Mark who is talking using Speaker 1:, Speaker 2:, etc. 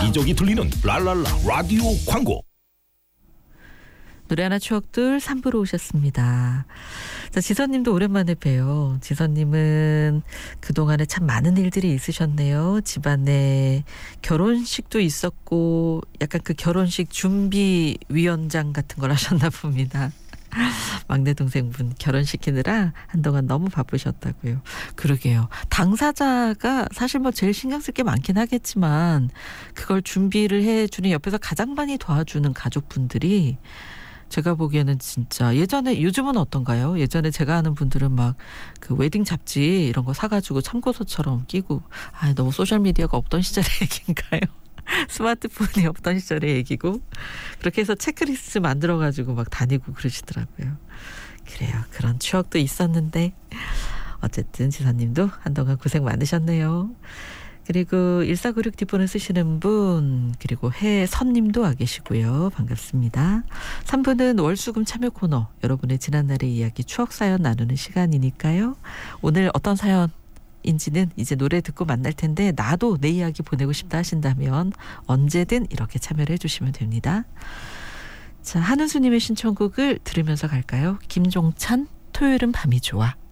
Speaker 1: 여기저기 들리는 랄랄라 라디오 광고.
Speaker 2: 노래 하나 추억들 3부로 오셨습니다. 자, 지선님도 오랜만에 뵈요. 지선님은 그동안에 참 많은 일들이 있으셨네요. 집안에 결혼식도 있었고 약간 그 결혼식 준비위원장 같은 걸 하셨나 봅니다. 막내 동생분 결혼시키느라 한동안 너무 바쁘셨다고요. 그러게요. 당사자가 사실 뭐 제일 신경 쓸 게 많긴 하겠지만 그걸 준비를 해주는 옆에서 가장 많이 도와주는 가족분들이 제가 보기에는 진짜 예전에 요즘은 어떤가요? 예전에 제가 아는 분들은 막 그 웨딩 잡지 이런 거 사가지고 참고서처럼 끼고 너무 소셜미디어가 없던 시절의 얘기인가요? 스마트폰이 없던 시절의 얘기고 그렇게 해서 체크리스트 만들어가지고 막 다니고 그러시더라고요. 그래요. 그런 추억도 있었는데 어쨌든 지사님도 한동안 고생 많으셨네요. 그리고 1496 뒷번호 쓰시는 분 그리고 해선님도 와 계시고요. 반갑습니다. 3부는 월수금 참여 코너 여러분의 지난날의 이야기 추억 사연 나누는 시간이니까요. 오늘 어떤 사연인지는 이제 노래 듣고 만날 텐데 나도 내 이야기 보내고 싶다 하신다면 언제든 이렇게 참여를 해주시면 됩니다. 자, 한은수님의 신청곡을 들으면서 갈까요? 김종찬 토요일은 밤이 좋아.